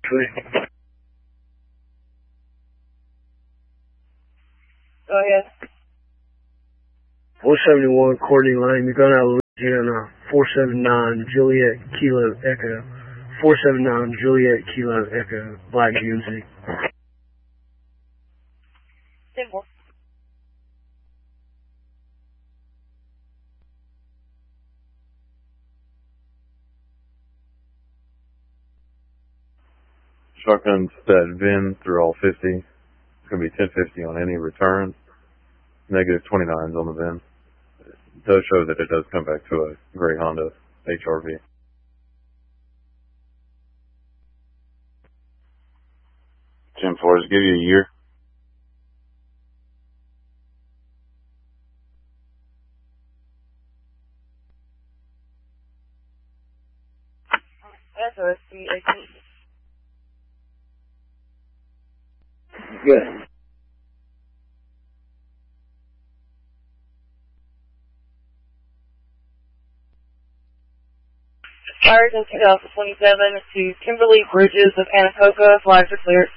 Go ahead. 471 Courtney Lane, you're going out of Louisiana, 479 Juliet Kilo Echo, 479 Juliet Kilo Echo, Black GMC. 10-4. Shotguns that VIN through all 50. It's going to be 1050 on any return. Negative 29s on the VIN. It does show that it does come back to a gray Honda HRV. Jim Forrest, give you a year. SOSC 18. Good. Fired in 2027 to Kimberly Bridges of Anacoca. Flags are cleared.